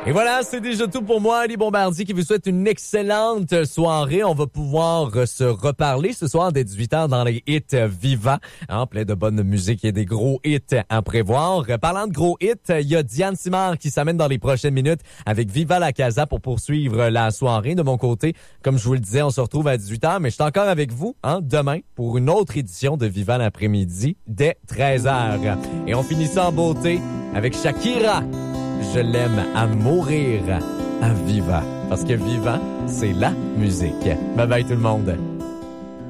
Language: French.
Et voilà, c'est déjà tout pour moi, Ali Bombardier, qui vous souhaite une excellente soirée. On va pouvoir se reparler ce soir dès 18h dans les hits vivants. Plein de bonne musique et des gros hits à prévoir. Parlant de gros hits, il y a Diane Simard qui s'amène dans les prochaines minutes avec Viva la Casa pour poursuivre la soirée. De mon côté, comme je vous le disais, on se retrouve à 18h, mais je suis encore avec vous demain pour une autre édition de Viva l'après-midi dès 13h. Et on finit ça en beauté avec Shakira. Je l'aime à mourir à Viva. Parce que Viva, c'est la musique. Bye bye tout le monde.